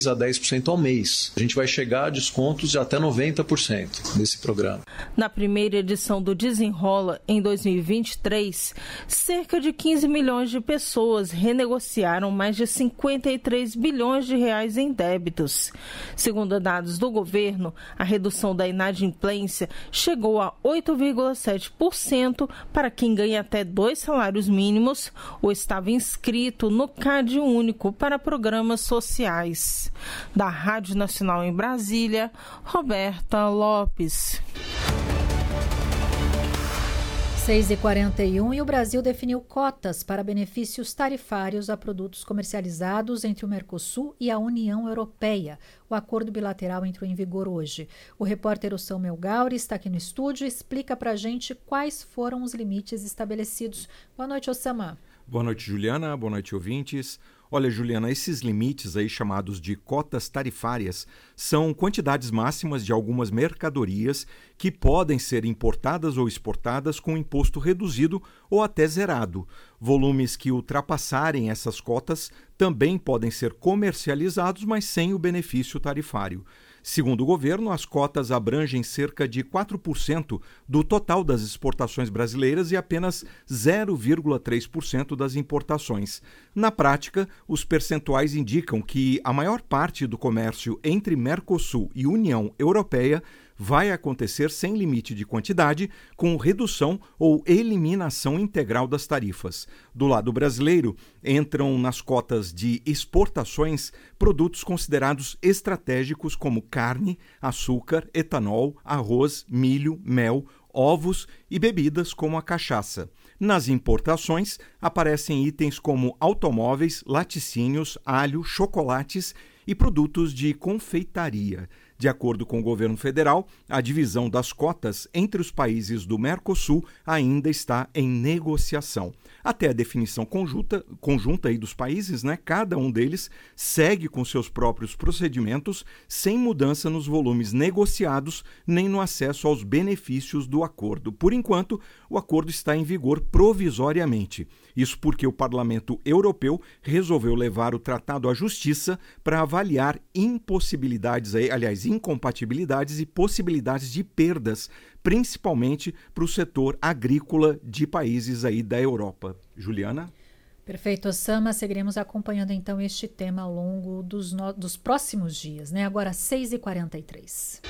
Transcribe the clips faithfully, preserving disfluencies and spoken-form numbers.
a dez por cento ao mês. A gente vai chegar a descontos de até noventa por cento nesse programa. Na primeira edição do Desenrola, em dois mil e vinte e três, cerca de quinze milhões de pessoas renegociaram mais de cinquenta e três bilhões de reais em débitos. Segundo dados do governo, a redução da inadimplência chegou a oito vírgula sete por cento para quem ganha até dois salários mínimos ou estava inscrito no CAD único para programas sociais. Da Rádio Nacional em Brasília, Roberta Lopes. seis e quarenta e um e o Brasil definiu cotas para benefícios tarifários a produtos comercializados entre o Mercosul e a União Europeia. O acordo bilateral entrou em vigor hoje. O repórter Osama Melgauri está aqui no estúdio e explica para a gente quais foram os limites estabelecidos. Boa noite, Osama. Boa noite, Juliana. Boa noite, ouvintes. Olha, Juliana, esses limites aí chamados de cotas tarifárias são quantidades máximas de algumas mercadorias que podem ser importadas ou exportadas com imposto reduzido ou até zerado. Volumes que ultrapassarem essas cotas também podem ser comercializados, mas sem o benefício tarifário. Segundo o governo, as cotas abrangem cerca de quatro por cento do total das exportações brasileiras e apenas zero vírgula três por cento das importações. Na prática, os percentuais indicam que a maior parte do comércio entre Mercosul e União Europeia vai acontecer sem limite de quantidade, com redução ou eliminação integral das tarifas. Do lado brasileiro, entram nas cotas de exportações produtos considerados estratégicos como carne, açúcar, etanol, arroz, milho, mel, ovos e bebidas como a cachaça. Nas importações, aparecem itens como automóveis, laticínios, alho, chocolates e produtos de confeitaria. De acordo com o governo federal, a divisão das cotas entre os países do Mercosul ainda está em negociação. Até a definição conjunta, conjunta aí dos países, né, cada um deles segue com seus próprios procedimentos, sem mudança nos volumes negociados nem no acesso aos benefícios do acordo. Por enquanto, o acordo está em vigor provisoriamente. Isso porque o Parlamento Europeu resolveu levar o tratado à Justiça para avaliar impossibilidades, aí, aliás, incompatibilidades e possibilidades de perdas, principalmente para o setor agrícola de países aí da Europa. Juliana? Perfeito, Osama. Seguiremos acompanhando então este tema ao longo dos, no... dos próximos dias, né? Agora seis e quarenta e três.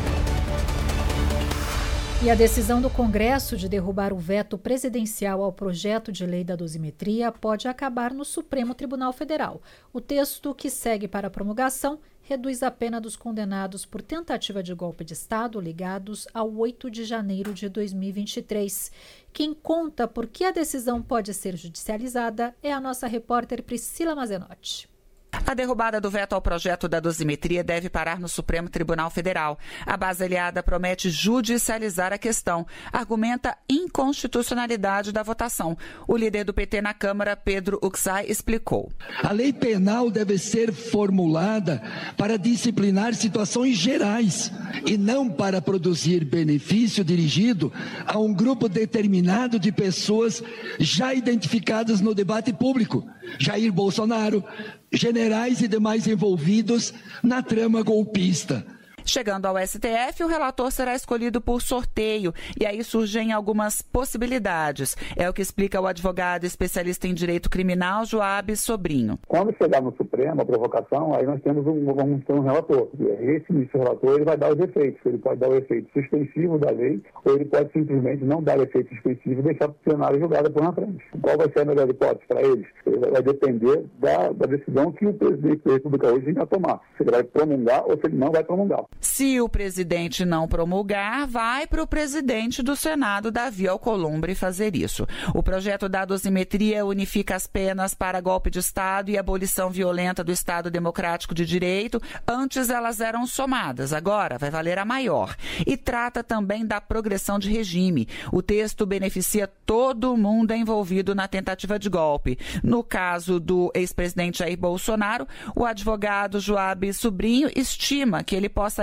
E a decisão do Congresso de derrubar o veto presidencial ao projeto de lei da dosimetria pode acabar no Supremo Tribunal Federal. O texto que segue para a promulgação reduz a pena dos condenados por tentativa de golpe de Estado ligados ao oito de janeiro de dois mil e vinte e três. Quem conta por que a decisão pode ser judicializada é a nossa repórter Priscila Mazenotti. A derrubada do veto ao projeto da dosimetria deve parar no Supremo Tribunal Federal. A base aliada promete judicializar a questão. Argumenta inconstitucionalidade da votação. O líder do P T na Câmara, Pedro Uxay, explicou. A lei penal deve ser formulada para disciplinar situações gerais e não para produzir benefício dirigido a um grupo determinado de pessoas já identificadas no debate público. Jair Bolsonaro, generais e demais envolvidos na trama golpista. Chegando ao S T F, o relator será escolhido por sorteio e aí surgem algumas possibilidades. É o que explica o advogado especialista em direito criminal, Joab Sobrinho. Quando chegar no Supremo, a provocação, aí nós temos um, vamos ter um relator. E esse ministro relator ele vai dar os efeitos. Ele pode dar o efeito suspensivo da lei ou ele pode simplesmente não dar o efeito suspensivo e deixar o plenário julgado por na frente. Qual vai ser a melhor hipótese para eles? Ele vai depender da, da decisão que o presidente da República hoje vai tomar. Se ele vai promulgar ou se ele não vai promulgar. Se o presidente não promulgar, vai para o presidente do Senado, Davi Alcolumbre, fazer isso. O projeto da dosimetria unifica as penas para golpe de Estado e abolição violenta do Estado Democrático de Direito. Antes elas eram somadas, agora vai valer a maior. E trata também da progressão de regime. O texto beneficia todo mundo envolvido na tentativa de golpe. No caso do ex-presidente Jair Bolsonaro, o advogado Joab Sobrinho estima que ele possa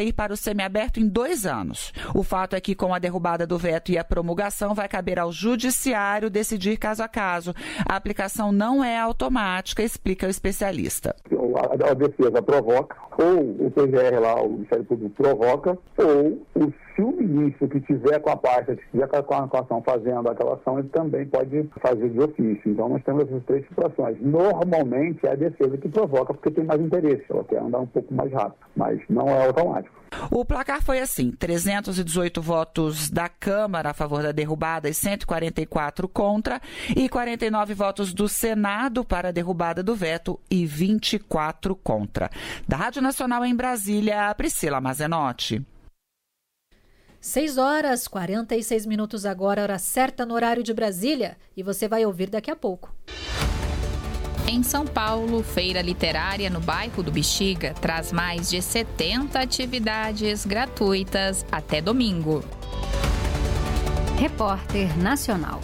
ir para o semiaberto em dois anos. O fato é que, com a derrubada do veto e a promulgação, vai caber ao judiciário decidir caso a caso. A aplicação não é automática, explica o especialista. A, a defesa provoca, ou o P G R lá, o Ministério Público provoca, ou o, se o ministro que tiver com a parte, que tiver com a, com a ação fazendo aquela ação, ele também pode fazer de ofício. Então nós temos essas três situações. Normalmente é a defesa que provoca porque tem mais interesse, ela quer andar um pouco mais rápido, mas não é automático. O placar foi assim, trezentos e dezoito votos da Câmara a favor da derrubada e cento e quarenta e quatro contra, e quarenta e nove votos do Senado para a derrubada do veto e vinte e quatro contra. Da Rádio Nacional em Brasília, Priscila Mazenotti. seis horas, quarenta e seis minutos agora, hora certa no horário de Brasília, e você vai ouvir daqui a pouco. Em São Paulo, Feira Literária no bairro do Bexiga traz mais de setenta atividades gratuitas até domingo. Repórter Nacional.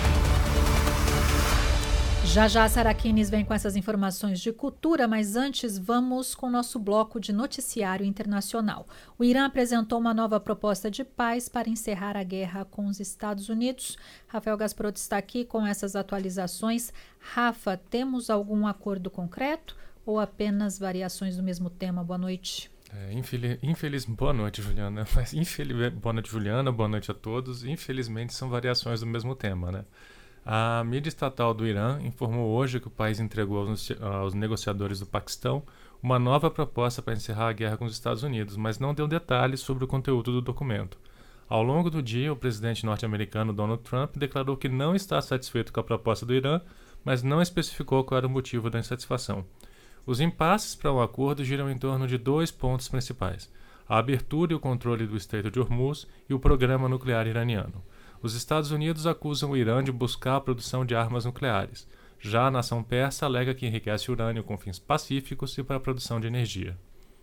Já já a Sara Kines vem com essas informações de cultura, mas antes vamos com o nosso bloco de noticiário internacional. O Irã apresentou uma nova proposta de paz para encerrar a guerra com os Estados Unidos. Rafael Gasparotto está aqui com essas atualizações. Rafa, temos algum acordo concreto ou apenas variações do mesmo tema? Boa noite. É, infeliz, infeliz, boa noite, Juliana. Mas infeliz, boa noite, Juliana. Boa noite a todos. Infelizmente são variações do mesmo tema, né? A mídia estatal do Irã informou hoje que o país entregou aos, aos negociadores do Paquistão uma nova proposta para encerrar a guerra com os Estados Unidos, mas não deu detalhes sobre o conteúdo do documento. Ao longo do dia, o presidente norte-americano Donald Trump declarou que não está satisfeito com a proposta do Irã, mas não especificou qual era o motivo da insatisfação. Os impasses para um acordo giram em torno de dois pontos principais: a abertura e o controle do Estreito de Hormuz e o programa nuclear iraniano. Os Estados Unidos acusam o Irã de buscar a produção de armas nucleares. Já a nação persa alega que enriquece urânio com fins pacíficos e para a produção de energia.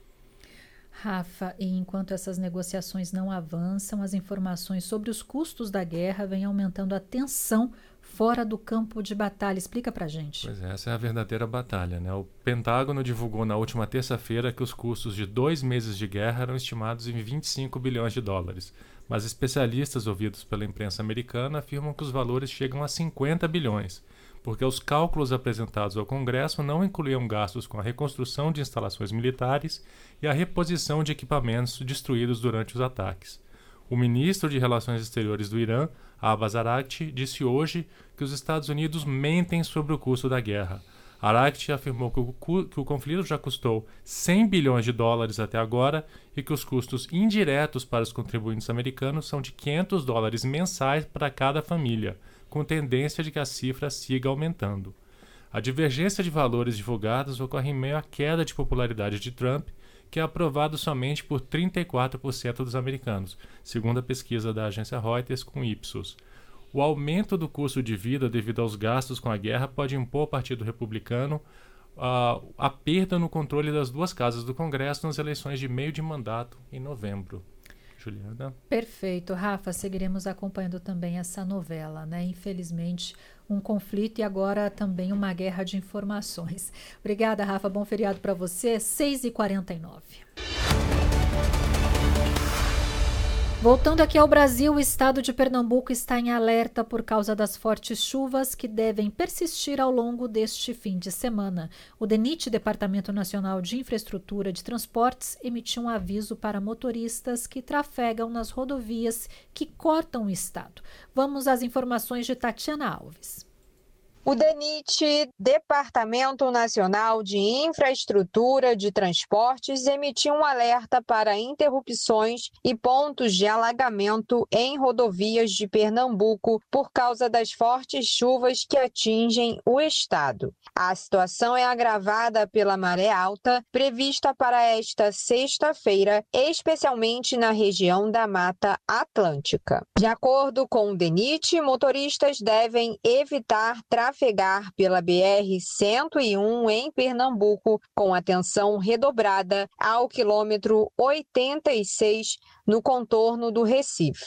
Rafa, e enquanto essas negociações não avançam, as informações sobre os custos da guerra vêm aumentando a tensão fora do campo de batalha. Explica pra gente. Pois é, essa é a verdadeira batalha, né? O Pentágono divulgou na última terça-feira que os custos de dois meses de guerra eram estimados em vinte e cinco bilhões de dólares. Mas especialistas ouvidos pela imprensa americana afirmam que os valores chegam a cinquenta bilhões, porque os cálculos apresentados ao Congresso não incluíam gastos com a reconstrução de instalações militares e a reposição de equipamentos destruídos durante os ataques. O ministro de Relações Exteriores do Irã, Abbas Araghchi, disse hoje que os Estados Unidos mentem sobre o custo da guerra. Araghchi afirmou que o, que o conflito já custou cem bilhões de dólares até agora e que os custos indiretos para os contribuintes americanos são de quinhentos dólares mensais para cada família, com tendência de que a cifra siga aumentando. A divergência de valores divulgados ocorre em meio à queda de popularidade de Trump, que é aprovado somente por trinta e quatro por cento dos americanos, segundo a pesquisa da agência Reuters com Ipsos. O aumento do custo de vida devido aos gastos com a guerra pode impor ao Partido Republicano uh, a perda no controle das duas casas do Congresso nas eleições de meio de mandato em novembro. Juliana? Perfeito. Rafa, seguiremos acompanhando também essa novela, né? Infelizmente, um conflito e agora também uma guerra de informações. Obrigada, Rafa. Bom feriado para você. seis e quarenta e nove. Voltando aqui ao Brasil, o estado de Pernambuco está em alerta por causa das fortes chuvas que devem persistir ao longo deste fim de semana. O DENIT, Departamento Nacional de Infraestrutura de Transportes, emitiu um aviso para motoristas que trafegam nas rodovias que cortam o estado. Vamos às informações de Tatiana Alves. O DENIT, Departamento Nacional de Infraestrutura de Transportes, emitiu um alerta para interrupções e pontos de alagamento em rodovias de Pernambuco por causa das fortes chuvas que atingem o estado. A situação é agravada pela maré alta, prevista para esta sexta-feira, especialmente na região da Mata Atlântica. De acordo com o DENIT, motoristas devem evitar trafegar pela B R cento e um em Pernambuco, com atenção redobrada ao quilômetro oitenta e seis no contorno do Recife.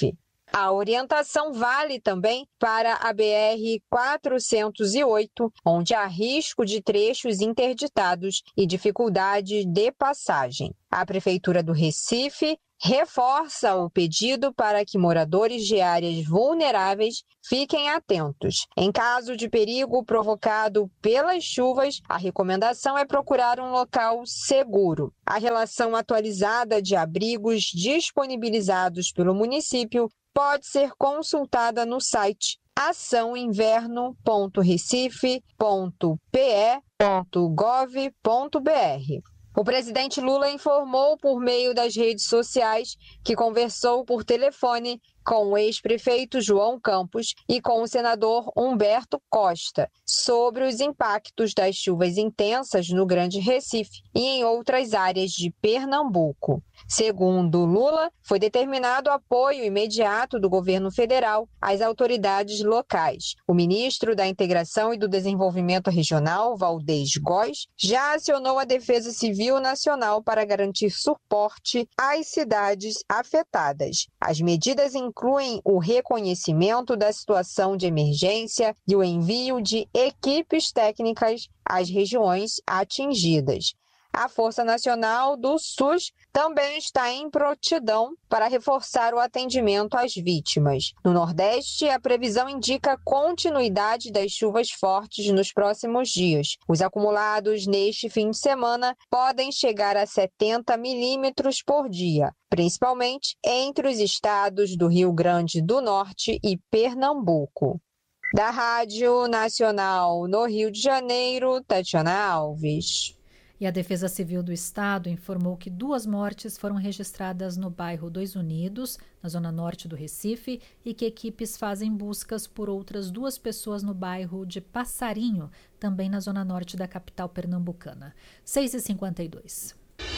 A orientação vale também para a B R quatrocentos e oito, onde há risco de trechos interditados e dificuldade de passagem. A Prefeitura do Recife reforça o pedido para que moradores de áreas vulneráveis fiquem atentos. Em caso de perigo provocado pelas chuvas, a recomendação é procurar um local seguro. A relação atualizada de abrigos disponibilizados pelo município pode ser consultada no site ação inverno ponto recife ponto p e ponto gov ponto b r. O presidente Lula informou por meio das redes sociais que conversou por telefone com o ex-prefeito João Campos e com o senador Humberto Costa sobre os impactos das chuvas intensas no Grande Recife e em outras áreas de Pernambuco. Segundo Lula, foi determinado apoio imediato do governo federal às autoridades locais. O ministro da Integração e do Desenvolvimento Regional, Valdez Góes, já acionou a Defesa Civil Nacional para garantir suporte às cidades afetadas. As medidas incluem o reconhecimento da situação de emergência e o envio de equipes técnicas às regiões atingidas. A Força Nacional do SUS também está em prontidão para reforçar o atendimento às vítimas. No Nordeste, a previsão indica continuidade das chuvas fortes nos próximos dias. Os acumulados neste fim de semana podem chegar a setenta milímetros por dia, principalmente entre os estados do Rio Grande do Norte e Pernambuco. Da Rádio Nacional no Rio de Janeiro, Tatiana Alves. E a Defesa Civil do Estado informou que duas mortes foram registradas no bairro Dois Unidos, na zona norte do Recife, e que equipes fazem buscas por outras duas pessoas no bairro de Passarinho, também na zona norte da capital pernambucana. seis e cinquenta e dois.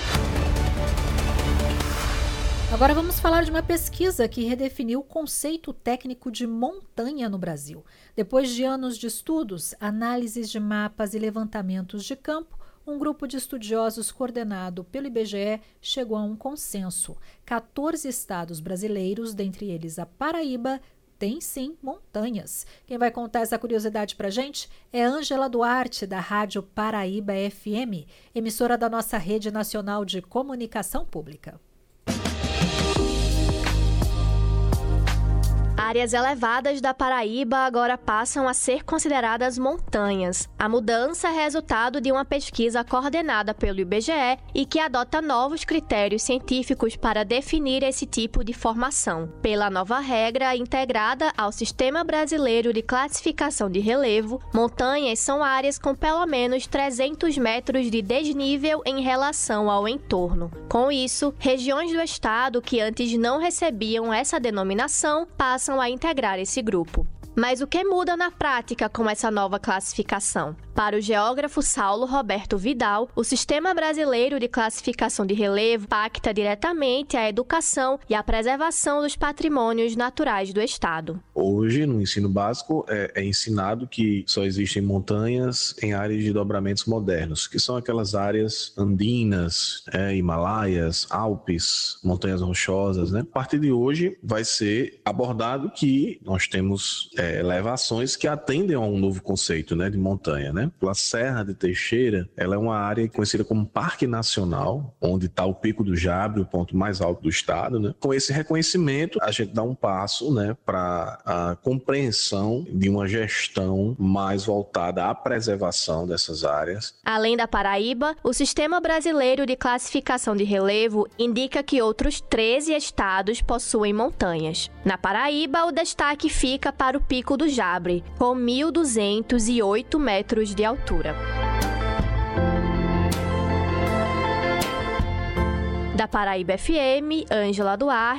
Agora vamos falar de uma pesquisa que redefiniu o conceito técnico de montanha no Brasil. Depois de anos de estudos, análises de mapas e levantamentos de campo, um grupo de estudiosos coordenado pelo I B G E chegou a um consenso. quatorze estados brasileiros, dentre eles a Paraíba, têm sim montanhas. Quem vai contar essa curiosidade pra gente é Ângela Duarte, da Rádio Paraíba F M, emissora da nossa Rede Nacional de Comunicação Pública. Áreas elevadas da Paraíba agora passam a ser consideradas montanhas. A mudança é resultado de uma pesquisa coordenada pelo I B G E e que adota novos critérios científicos para definir esse tipo de formação. Pela nova regra integrada ao Sistema Brasileiro de Classificação de Relevo, montanhas são áreas com pelo menos trezentos metros de desnível em relação ao entorno. Com isso, regiões do estado que antes não recebiam essa denominação passam a integrar esse grupo. Mas o que muda na prática com essa nova classificação? Para o geógrafo Saulo Roberto Vidal, o Sistema Brasileiro de Classificação de Relevo impacta diretamente a educação e a preservação dos patrimônios naturais do Estado. Hoje, no ensino básico, é, é ensinado que só existem montanhas em áreas de dobramentos modernos, que são aquelas áreas andinas, é, Himalaias, Alpes, montanhas rochosas, né? A partir de hoje, vai ser abordado que nós temos é, elevações que atendem a um novo conceito, né, de montanha, né? A Serra de Teixeira, ela é uma área conhecida como Parque Nacional, onde está o Pico do Jabre, o ponto mais alto do estado, né? Com esse reconhecimento, a gente dá um passo, né, para a compreensão de uma gestão mais voltada à preservação dessas áreas. Além da Paraíba, o Sistema Brasileiro de Classificação de Relevo indica que outros treze estados possuem montanhas. Na Paraíba, o destaque fica para o Pico do Jabre, com mil duzentos e oito metros de altura. Da Paraíba F M, Ângela Duarte.